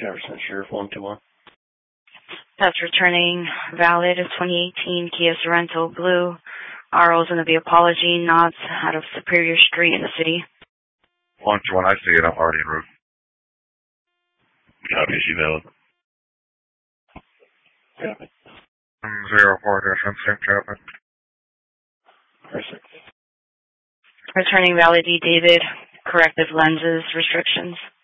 Jefferson Sheriff 121. That's returning valid 2018 Kia Sorento Blue. RO's going to be apology, nods out of Superior Street in the city. 121, I see it. I'm already en route. Copy, email. Copy. 04-16, copy. Perfect. Returning valid David, corrective lenses restrictions.